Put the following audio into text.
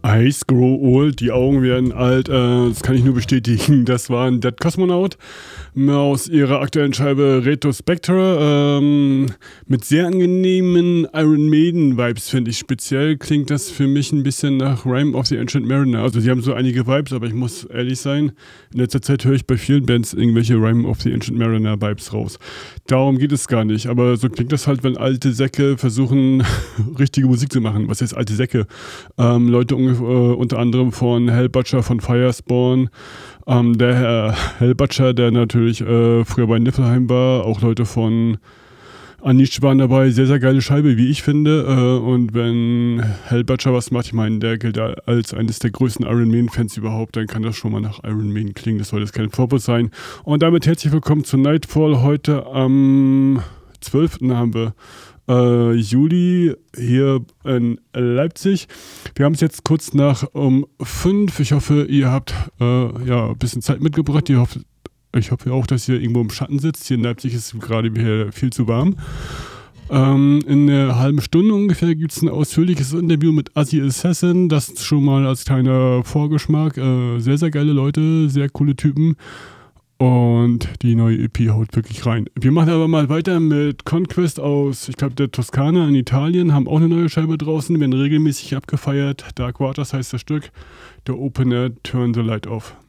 Eyes grow old, die Augen werden alt, das kann ich nur bestätigen. Das war ein Dead Cosmonaut aus ihrer aktuellen Scheibe Retrospectra, mit sehr angenehmen Iron Maiden Vibes, finde ich. Speziell klingt das für mich ein bisschen nach Rime of the Ancient Mariner. Also sie haben so einige Vibes, aber ich muss ehrlich sein, in letzter Zeit höre ich bei vielen Bands irgendwelche Rime of the Ancient Mariner Vibes raus. Darum geht es gar nicht, aber so klingt das halt, wenn alte Säcke versuchen, richtige Musik zu machen. Was heißt alte Säcke? Leute unter anderem von Hellbutcher von Firespawn, der Herr Hellbutcher, der natürlich früher bei Niflheim war, auch Leute von Anish waren dabei, sehr, sehr geile Scheibe, wie ich finde, und wenn Hellbutcher was macht, ich meine, der gilt als eines der größten Iron Maiden-Fans überhaupt, dann kann das schon mal nach Iron Maiden klingen, das soll jetzt kein Vorwurf sein. Und damit herzlich willkommen zu Nightfall, heute am 12. haben wir Juli hier in Leipzig. Wir haben es jetzt kurz nach 5. Ich hoffe, ihr habt ein bisschen Zeit mitgebracht. Ich hoffe auch, dass ihr irgendwo im Schatten sitzt. Hier in Leipzig ist es gerade hier viel zu warm. In einer halben Stunde ungefähr gibt es ein ausführliches Interview mit Assi Assassin. Das schon mal als kleiner Vorgeschmack. Sehr, sehr geile Leute, sehr coole Typen. Und die neue EP haut wirklich rein. Wir machen aber mal weiter mit Conquest aus, ich glaube, der Toskana in Italien, haben auch eine neue Scheibe draußen, werden regelmäßig abgefeiert. Dark Waters heißt das Stück. Der Opener Turn the Light Off.